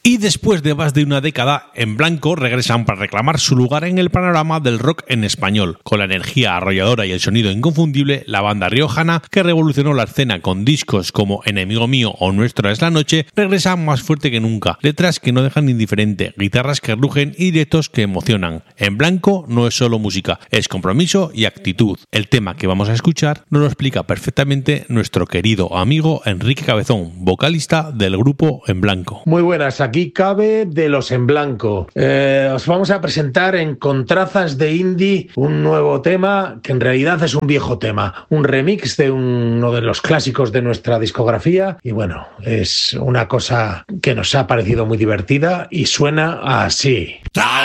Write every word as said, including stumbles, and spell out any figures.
Y después de más de una década, En Blanco regresan para reclamar su lugar en el panorama del rock en español. Con la energía arrolladora y el sonido inconfundible, la banda riojana, que revolucionó la escena con discos como Enemigo Mío o Nuestra es la Noche, regresa más fuerte que nunca. Letras que no dejan indiferente, guitarras que rugen y directos que emocionan. En Blanco no es solo música, es compromiso y actitud. El tema que vamos a escuchar nos lo explica perfectamente nuestro querido amigo Enrique Cabezón, vocalista del grupo En Blanco. Muy buenas, aquí Cabe de los En Blanco. Eh, os vamos a presentar en Contrazas de Indie un nuevo tema que en realidad es un viejo tema, un remix de uno de los clásicos de nuestra discografía y bueno, es una cosa que nos ha parecido muy divertida y suena así.